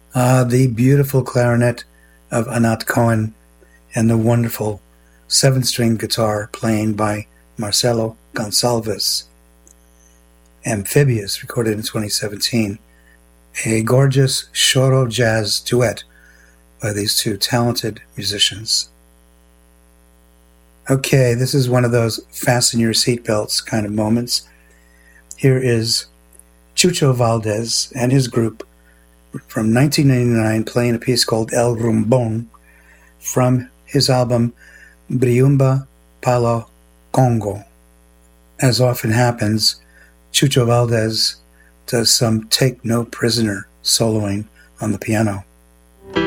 The beautiful clarinet of Anat Cohen and the wonderful 7-string guitar playing by Marcelo Gonçalves. Amphibious, recorded in 2017. A gorgeous choro jazz duet by these two talented musicians. Okay, this is one of those fasten your seatbelts kind of moments. Here is Chucho Valdés and his group from 1999 playing a piece called El Rumbón from his album Briumba Palo Congo. As often happens, Chucho Valdés does some Take No Prisoner soloing on the piano.